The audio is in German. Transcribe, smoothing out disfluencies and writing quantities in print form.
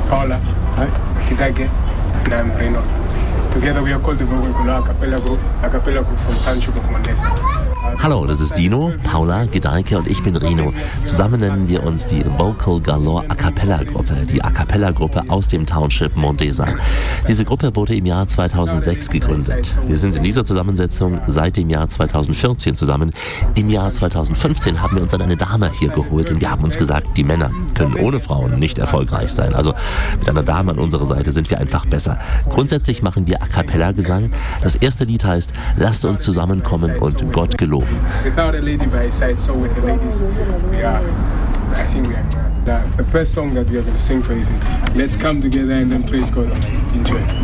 Paula, Kitake, and I'm Reno. Together we are called the Bogor a cappella group from Township of Mondesa. Hallo, das ist Dino, Paula, Gedeike und ich bin Reno. Zusammen nennen wir uns die Vocal Galore A Cappella Gruppe, die A Cappella Gruppe aus dem Township Mondesa. Diese Gruppe wurde im Jahr 2006 gegründet. Wir sind in dieser Zusammensetzung seit dem Jahr 2014 zusammen. Im Jahr 2015 haben wir uns dann eine Dame hier geholt und wir haben uns gesagt, die Männer können ohne Frauen nicht erfolgreich sein. Also mit einer Dame an unserer Seite sind wir einfach besser. Grundsätzlich machen wir A Cappella Gesang. Das erste Lied heißt Lasst uns zusammenkommen und Gott geloben. Without a lady by his side, so with the ladies, I think we are. The first song that we are going to sing for is Let's Come Together and then praise God. Enjoy.